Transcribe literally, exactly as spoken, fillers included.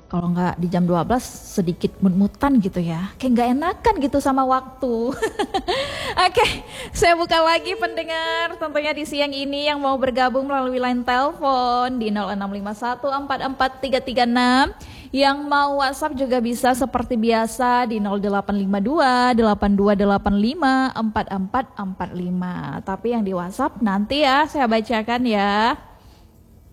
kalau nggak di jam dua belas sedikit mut-mutan gitu ya. Kayak nggak enakan gitu sama waktu. Oke, saya buka lagi pendengar tentunya di siang ini yang mau bergabung melalui line telepon di nol enam lima satu empat empat tiga tiga enam. Yang mau WhatsApp juga bisa seperti biasa di nol delapan lima dua delapan dua delapan lima empat empat empat lima. Tapi yang di WhatsApp nanti ya saya bacakan ya.